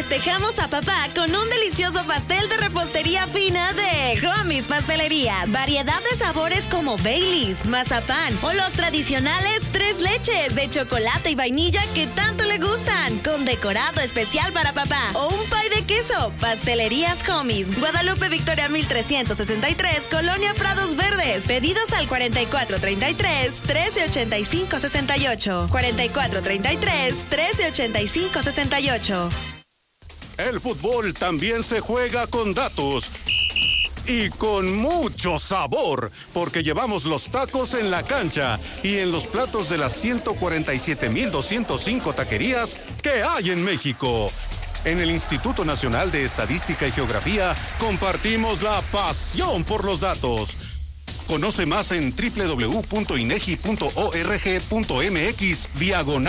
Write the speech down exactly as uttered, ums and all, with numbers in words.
Festejamos a papá con un delicioso pastel de repostería fina de Homies Pastelería. Variedad de sabores como Baileys, mazapán o los tradicionales tres leches de chocolate y vainilla que tanto le gustan. Con decorado especial para papá o un pay de queso. Pastelerías Homies. Guadalupe Victoria mil trescientos sesenta y tres, Colonia Prados Verdes. Pedidos al cuarenta y cuatro treinta y tres, trece ochenta y cinco sesenta y ocho. cuarenta y cuatro treinta y tres, trece ochenta y cinco sesenta y ocho. El fútbol también se juega con datos y con mucho sabor, porque llevamos los tacos en la cancha y en los platos de las ciento cuarenta y siete mil doscientos cinco taquerías que hay en México. En el Instituto Nacional de Estadística y Geografía compartimos la pasión por los datos. Conoce más en doble u doble u doble u punto inegi punto org punto mx diagonal